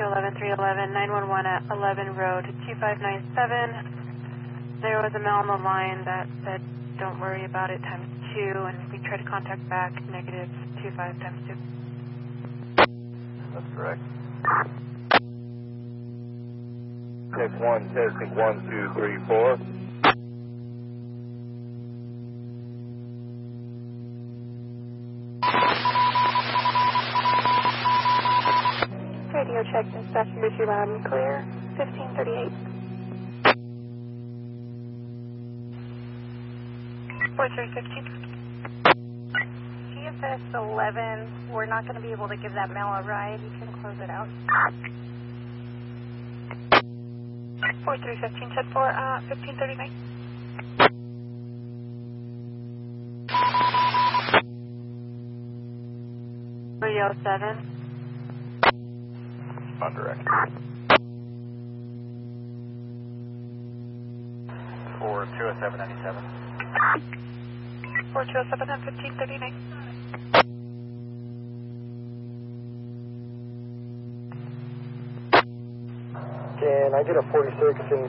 11 311 911 at 11 Road 2597. There was a mail on the line that said, don't worry about it, times 2, and we tried to contact back, negative 25 times 2. That's correct. Check 1, testing 1, 2, 3, 4. Radio check, dispatch Ritchie loud and clear, 1538. 4315. GFS 11, we're not going to be able to give that mail a ride. You can close it out. 4315, set for 1539. Radio 7. On direct. 420797. 4207 and 1539. Can I get a 46 and